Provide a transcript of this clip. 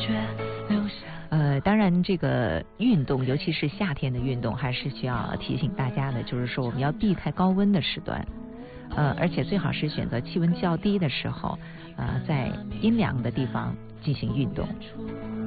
当然这个运动，尤其是夏天的运动，还是需要提醒大家的，就是说我们要避开高温的时段，而且最好是选择气温较低的时候，在阴凉的地方进行运动。